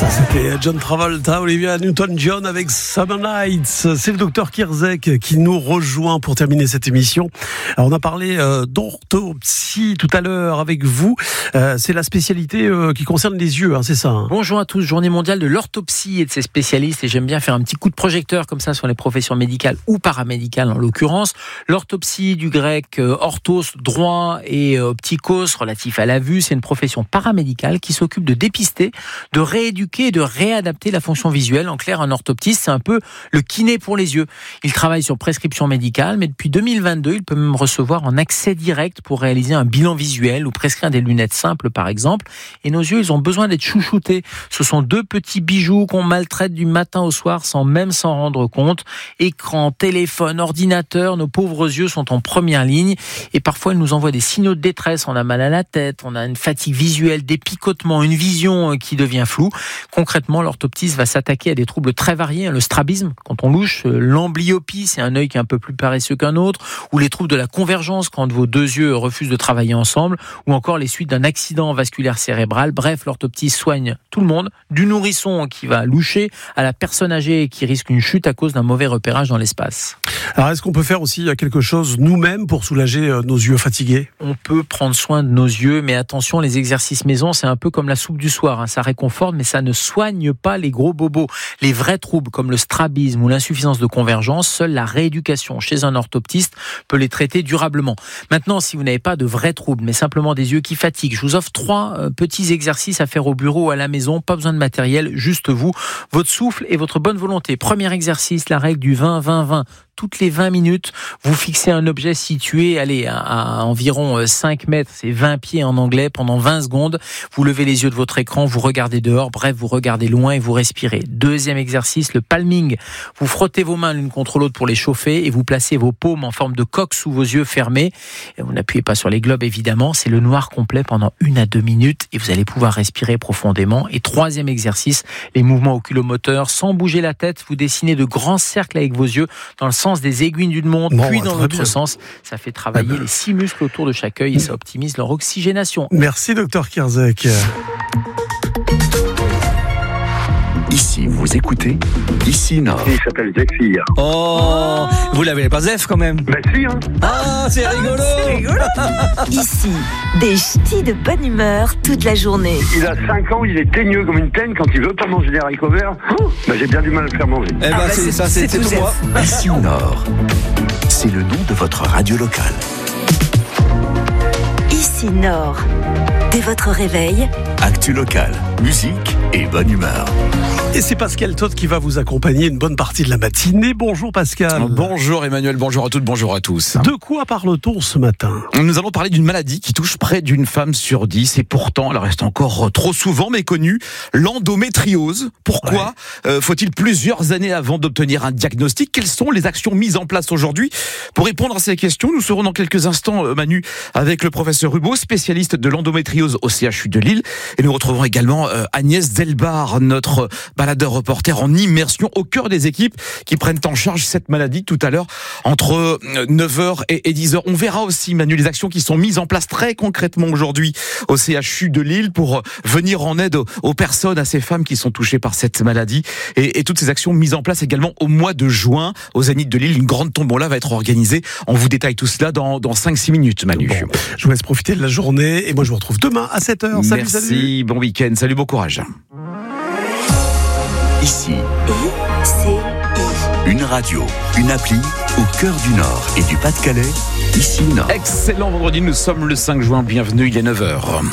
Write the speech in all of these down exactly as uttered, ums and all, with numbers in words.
Ça, c'était John Travolta, Olivia Newton-John avec Summer Nights. C'est le docteur Kierzek qui nous rejoint pour terminer cette émission. Alors, on a parlé euh, d'orthopsie tout à l'heure avec vous. Euh, c'est la spécialité euh, qui concerne les yeux, hein, c'est ça hein. Bonjour à tous, journée mondiale de l'orthopsie et de ses spécialistes. Et j'aime bien faire un petit coup de projecteur comme ça sur les professions médicales ou paramédicales en l'occurrence. L'orthopsie, du grec euh, orthos, droit, et euh, optikos, relatif à la vue, c'est une profession paramédicale qui s'occupe de dépister, de rééduquer et de réadapter la fonction visuelle. En clair, un orthoptiste, c'est un peu le kiné pour les yeux. Il travaille sur prescription médicale, mais depuis deux mille vingt-deux, il peut même recevoir en accès direct pour réaliser un bilan visuel ou prescrire des lunettes simples, par exemple. Et nos yeux, ils ont besoin d'être chouchoutés. Ce sont deux petits bijoux qu'on maltraite du matin au soir sans même s'en rendre compte. Écran, téléphone, ordinateur, nos pauvres yeux sont en première ligne. Et parfois, ils nous envoient des signaux de détresse. On a mal à la tête, on a une fatigue visuelle, des picotements, une vision qui devient floue. Concrètement, l'orthoptiste va s'attaquer à des troubles très variés. Le strabisme, quand on louche, l'amblyopie, c'est un œil qui est un peu plus paresseux qu'un autre, ou les troubles de la convergence, quand vos deux yeux refusent de travailler ensemble, ou encore les suites d'un accident vasculaire cérébral. Bref, l'orthoptiste soigne tout le monde, du nourrisson qui va loucher à la personne âgée qui risque une chute à cause d'un mauvais repérage dans l'espace. Alors, est-ce qu'on peut faire aussi quelque chose nous-mêmes pour soulager nos yeux fatigués ? On peut prendre soin de nos yeux, mais attention, les exercices maison, c'est un peu comme la soupe du soir, hein. Ça réconforte, mais ça ne soigne pas les gros bobos. Les vrais troubles comme le strabisme ou l'insuffisance de convergence, seule la rééducation chez un orthoptiste peut les traiter durablement. Maintenant, si vous n'avez pas de vrais troubles, mais simplement des yeux qui fatiguent, je vous offre trois euh, petits exercices à faire au bureau ou à la maison, pas besoin de matériel, juste vous, votre souffle et votre bonne volonté. Premier exercice, la règle du vingt vingt vingt. Toutes les vingt minutes, vous fixez un objet situé allez, à, à environ cinq mètres, c'est vingt pieds en anglais, pendant vingt secondes. Vous levez les yeux de votre écran, vous regardez dehors, bref, vous regardez loin et vous respirez. Deuxième exercice, le palming. Vous frottez vos mains l'une contre l'autre pour les chauffer et vous placez vos paumes en forme de coque sous vos yeux fermés. Et vous n'appuyez pas sur les globes, évidemment. C'est le noir complet pendant une à deux minutes et vous allez pouvoir respirer profondément. Et troisième exercice, les mouvements oculomoteurs. Sans bouger la tête, vous dessinez de grands cercles avec vos yeux dans le sens des aiguilles d'une montre, bon, puis dans l'autre bien. sens. Ça fait travailler eh ben. les six muscles autour de chaque œil et ça optimise leur oxygénation. Merci, docteur Kierzek. Ici, vous écoutez Ici Nord. Il s'appelle Zephyr. Oh, vous l'avez pas Zef quand même. Bah si, hein. Ah, c'est rigolo. C'est rigolo. Ici, des ch'tis de bonne humeur toute la journée. Il a cinq ans, il est teigneux comme une teigne. Quand il veut pas manger des haricots verts, oh, bah j'ai bien du mal à le faire manger. Eh ben, ah bah c'est, c'est, ça, c'est, c'est c'est tout moi. Ici Nord. C'est le nom de votre radio locale. Ici Nord. Dès votre réveil, Actu locale, musique et bonne humeur. Et c'est Pascal Todt qui va vous accompagner une bonne partie de la matinée. Bonjour Pascal. Bonjour Emmanuel, bonjour à toutes, bonjour à tous. De quoi parle-t-on ce matin ? Nous allons parler d'une maladie qui touche près d'une femme sur dix et pourtant elle reste encore trop souvent méconnue, l'endométriose. Pourquoi ouais. euh, faut-il plusieurs années avant d'obtenir un diagnostic ? Quelles sont les actions mises en place aujourd'hui ? Pour répondre à ces questions, nous serons dans quelques instants, Manu, avec le professeur Rubaud, spécialiste de l'endométriose au C H U de Lille. Et nous retrouvons également euh, Agnès Delbar, notre baladeur reporter en immersion au cœur des équipes qui prennent en charge cette maladie tout à l'heure entre neuf heures et dix heures. On verra aussi, Manu, les actions qui sont mises en place très concrètement aujourd'hui au C H U de Lille pour venir en aide aux personnes, à ces femmes qui sont touchées par cette maladie. Et, et toutes ces actions mises en place également au mois de juin au Zénith de Lille. Une grande tombola va être organisée. On vous détaille tout cela dans, dans cinq six minutes, Manu. Bon, je vous laisse profiter de la journée et moi je vous retrouve demain à sept heures. Salut, Merci, salut. Bon week-end, salut, bon courage. Ici, I C I. une radio, une appli au cœur du Nord et du Pas-de-Calais. Ici Nord. Excellent vendredi, nous sommes le cinq juin, bienvenue, il est neuf heures.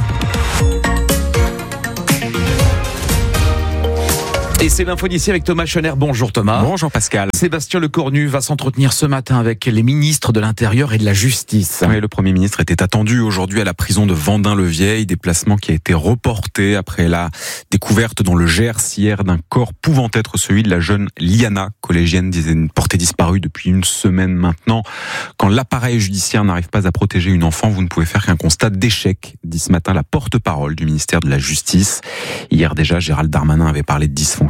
Et c'est l'info d'ici avec Thomas Schoner. Bonjour Thomas. Bonjour Pascal. Sébastien Lecornu va s'entretenir ce matin avec les ministres de l'Intérieur et de la Justice. Oui, le Premier ministre était attendu aujourd'hui à la prison de Vendin-le-Vieil, déplacement qui a été reporté après la découverte dans le Gers hier d'un corps pouvant être celui de la jeune Liana, collégienne portée disparue depuis une semaine maintenant. Quand l'appareil judiciaire n'arrive pas à protéger une enfant, vous ne pouvez faire qu'un constat d'échec, dit ce matin la porte-parole du ministère de la Justice. Hier déjà, Gérald Darmanin avait parlé de dysfonction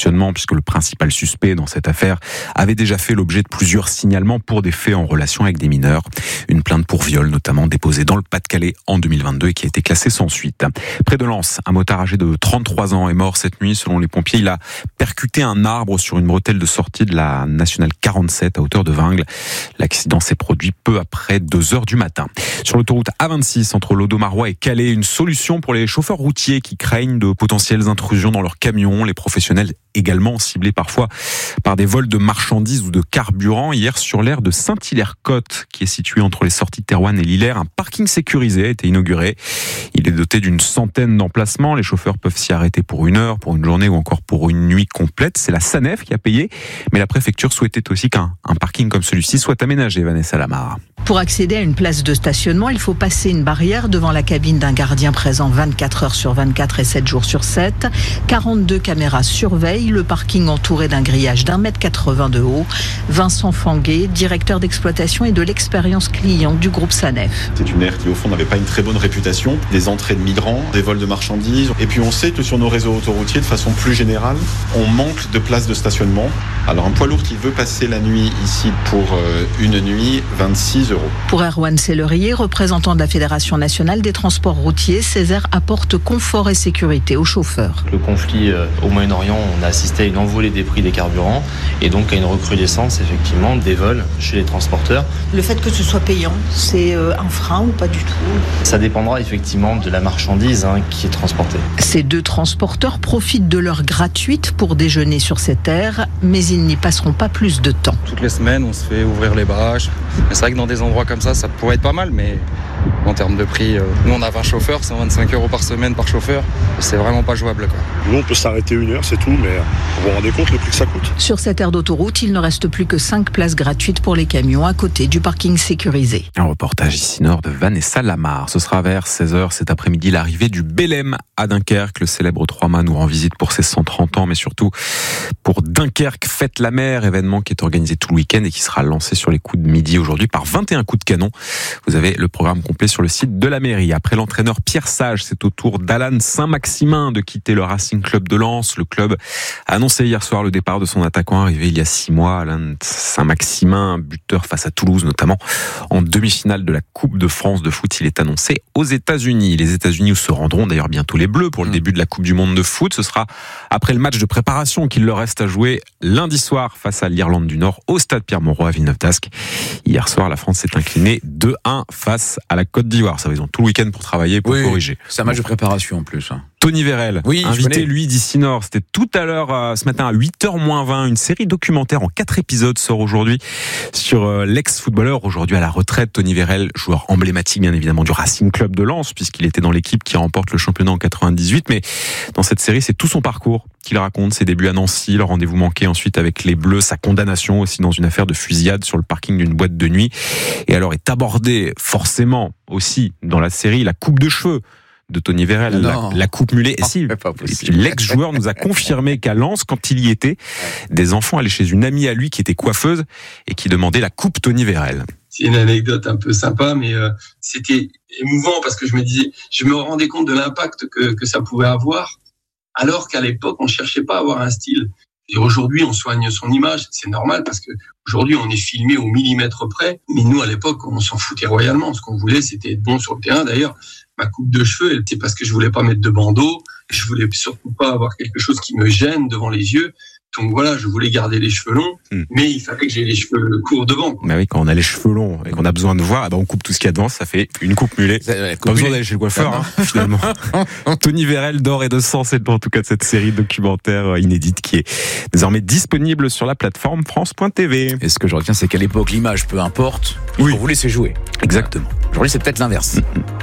dysfonctionnement puisque le principal suspect dans cette affaire avait déjà fait l'objet de plusieurs signalements pour des faits en relation avec des mineurs. Une plainte pour viol notamment déposée dans le Pas-de-Calais en deux mille vingt-deux et qui a été classée sans suite. Près de Lens, un motard âgé de trente-trois ans est mort cette nuit. Selon les pompiers, il a percuté un arbre sur une bretelle de sortie de la nationale quarante-sept à hauteur de Vingles. L'accident s'est produit peu après deux heures du matin. Sur l'autoroute A vingt-six entre l'Audomarois et Calais, une solution pour les chauffeurs routiers qui craignent de potentielles intrusions dans leurs camions. Les professionnels également ciblés parfois par des vols de marchandises ou de carburant. Hier, sur l'aire de Saint-Hilaire-Côte, qui est située entre les sorties de Thérouanne et Lillers, un parking sécurisé a été inauguré. Il est doté d'une centaine d'emplacements. Les chauffeurs peuvent s'y arrêter pour une heure, pour une journée ou encore pour une nuit complète. C'est la SANEF qui a payé, mais la préfecture souhaitait aussi qu'un un parking comme celui-ci soit aménagé, Vanessa Lamar. Pour accéder à une place de stationnement, il faut passer une barrière devant la cabine d'un gardien présent vingt-quatre heures sur vingt-quatre et sept jours sur sept. quarante-deux caméras surveillent le parking entouré d'un grillage d'un mètre quatre-vingts de haut. Vincent Fanguet, directeur d'exploitation et de l'expérience client du groupe SANEF. C'est une aire qui au fond n'avait pas une très bonne réputation, des entrées de migrants, des vols de marchandises. Et puis on sait que sur nos réseaux autoroutiers, de façon plus générale, on manque de places de stationnement. Alors un poids lourd qui veut passer la nuit ici pour une nuit, vingt-six euros. Pour Erwan Sellerier, représentant de la Fédération nationale des transports routiers, ces aires apportent confort et sécurité aux chauffeurs. Le conflit euh, au Moyen-Orient, on a assisté à une envolée des prix des carburants et donc à une recrudescence effectivement des vols chez les transporteurs. Le fait que ce soit payant, c'est euh, un frein ou pas du tout? Ça dépendra effectivement de la marchandise hein, qui est transportée. Ces deux transporteurs profitent de l'heure gratuite pour déjeuner sur cette aire, mais ils n'y passeront pas plus de temps. Toutes les semaines, on se fait ouvrir les barrages. Mais c'est vrai que dans des endroits comme ça, ça pourrait être pas mal, mais en termes de prix, euh, nous on a vingt chauffeurs, cent vingt-cinq euros par semaine par chauffeur, c'est vraiment pas jouable, quoi. Nous on peut s'arrêter une heure, c'est tout, mais vous vous rendez compte le prix que ça coûte. Sur cette aire d'autoroute, il ne reste plus que cinq places gratuites pour les camions à côté du parking sécurisé. Un reportage ici nord de Vanessa Lamar. Ce sera vers seize heures cet après-midi l'arrivée du Belém à Dunkerque. Le célèbre trois-mâts nous rend visite pour ses cent trente ans, mais surtout pour Dunkerque Fête la mer, événement qui est organisé tout le week-end et qui sera lancé sur les coups de midi aujourd'hui par vingt et un coups de canon. Vous avez le programme complet sur le site de la mairie. Après l'entraîneur Pierre Sage, c'est au tour d'Alan Saint-Maximin de quitter le Racing Club de Lens. Le club a annoncé hier soir le départ de son attaquant arrivé il y a six mois. Alan Saint-Maximin, buteur face à Toulouse notamment en demi-finale de la Coupe de France de foot. Il est annoncé aux États-Unis. Les États-Unis où se rendront d'ailleurs bientôt les Bleus pour le début de la Coupe du Monde de foot. Ce sera après le match de préparation qu'il leur reste à jouer lundi soir face à l'Irlande du Nord au stade Pierre-Mauroy à Villeneuve-d'Ascq. Hier soir, la France s'est inclinée deux un face à la Côte d'Ivoire. Ça va, ils ont tout le week-end pour travailler, pour oui, corriger. C'est un match de préparation en plus. Tony Vérel, oui, invité lui d'ici Nord. C'était tout à l'heure, euh, ce matin à huit heures moins vingt. Une série documentaire en quatre épisodes sort aujourd'hui sur euh, l'ex-footballeur, aujourd'hui à la retraite, Tony Vérel, joueur emblématique bien évidemment du Racing Club de Lens, puisqu'il était dans l'équipe qui remporte le championnat en quatre-vingt-dix-huit. Mais dans cette série, c'est tout son parcours qu'il raconte, ses débuts à Nancy, le rendez-vous manqué ensuite avec les Bleus, sa condamnation aussi dans une affaire de fusillade sur le parking d'une boîte de nuit. Et alors est abordé forcément aussi dans la série la coupe de cheveux de Tony Vérel, la, la coupe mulet. Et si, l'ex-joueur nous a confirmé qu'à Lens, quand il y était, des enfants allaient chez une amie à lui qui était coiffeuse et qui demandait la coupe Tony Vérel. C'est une anecdote un peu sympa, mais euh, c'était émouvant parce que je me disais, je me rendais compte de l'impact que, que ça pouvait avoir, alors qu'à l'époque, on cherchait pas à avoir un style. Et aujourd'hui, on soigne son image. C'est normal parce que aujourd'hui, on est filmé au millimètre près. Mais nous, à l'époque, on s'en foutait royalement. Ce qu'on voulait, c'était être bon sur le terrain. D'ailleurs, ma coupe de cheveux, elle était parce que je voulais pas mettre de bandeau. Je voulais surtout pas avoir quelque chose qui me gêne devant les yeux. Donc voilà, je voulais garder les cheveux longs, mmh. mais il fallait que j'ai les cheveux courts devant. Mais oui, quand on a les cheveux longs et qu'on a besoin de voir, eh ben on coupe tout ce qu'il y a devant, ça fait une coupe mulet. Pas besoin d'aller chez le coiffeur, hein, finalement. Tony Vérel d'or et de sang, c'est en tout cas de cette série documentaire inédite qui est désormais disponible sur la plateforme France point T V. Et ce que je retiens, c'est qu'à l'époque, l'image, peu importe, il faut vous laisser jouer. Exactement. Aujourd'hui, c'est peut-être l'inverse.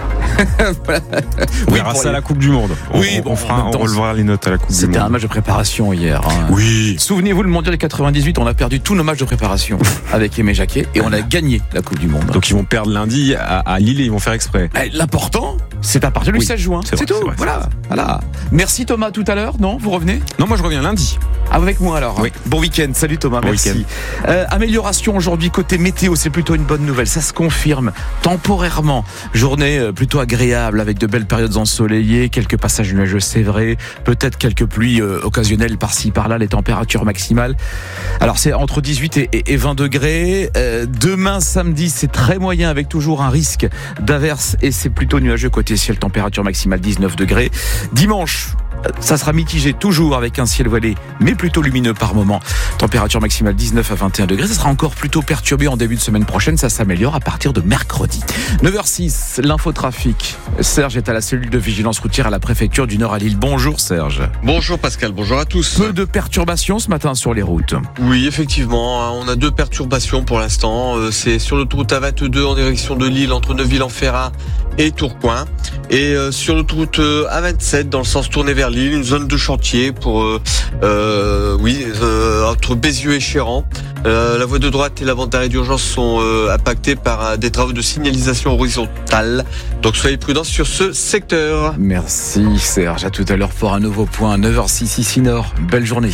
Voilà. On verra ça à la Coupe du Monde. Oui, on, bon, on, fera, on relevera les notes à la Coupe du Monde. C'était un match de préparation hier. Hein. Oui. Souvenez-vous, le Mondial quatre-vingt-dix-huit, on a perdu tous nos matchs de préparation avec Aimé Jacquet et on a gagné la Coupe du Monde. Donc ils vont perdre lundi à, à Lille et ils vont faire exprès. L'important, c'est à partir du oui, seize juin. C'est, c'est vrai, tout. C'est vrai, voilà. c'est voilà. Merci Thomas tout à l'heure. Non, vous revenez ? Non, moi je reviens lundi. Avec moi alors. Oui. Bon week-end. Salut Thomas. Bon merci. week-end. Euh, amélioration aujourd'hui côté météo, c'est plutôt une bonne nouvelle. Ça se confirme temporairement. Journée plutôt agréable avec de belles périodes ensoleillées, quelques passages nuageux, c'est vrai. Peut-être quelques pluies euh, occasionnelles par-ci par-là. Les températures maximales. Alors c'est entre dix-huit et, et vingt degrés. Euh, demain samedi, c'est très moyen avec toujours un risque d'averse et c'est plutôt nuageux côté ciel. Température maximale dix-neuf degrés. Dimanche, ça sera mitigé toujours avec un ciel voilé, mais plutôt lumineux par moment. Température maximale dix-neuf à vingt et un degrés. Ça sera encore plutôt perturbé en début de semaine prochaine. Ça s'améliore à partir de mercredi. neuf heures six, l'infotrafic. Serge est à la cellule de vigilance routière à la préfecture du Nord à Lille. Bonjour Serge. Bonjour Pascal, bonjour à tous. Peu de perturbations ce matin sur les routes. Oui, effectivement, on a deux perturbations pour l'instant. C'est sur l'autoroute A vingt-deux en direction de Lille entre Neuville-en-Ferrat et Tourcoing. Et sur l'autoroute A vingt-sept dans le sens tourné vers Lille, une zone de chantier pour euh, euh, oui euh, entre Bézieux et Chéran. Euh, la voie de droite et la bande d'arrêt d'urgence sont euh, impactées par euh, des travaux de signalisation horizontale. Donc soyez prudents sur ce secteur. Merci Serge. À tout à l'heure pour un nouveau point. neuf heures six ici Nord. Belle journée.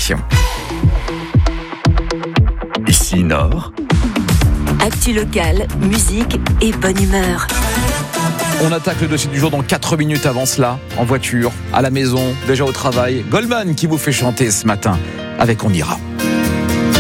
Ici Nord. Actu locale, musique et bonne humeur. On attaque le dossier du jour dans quatre minutes avant cela, en voiture, à la maison, déjà au travail. Goldman qui vous fait chanter ce matin avec On ira.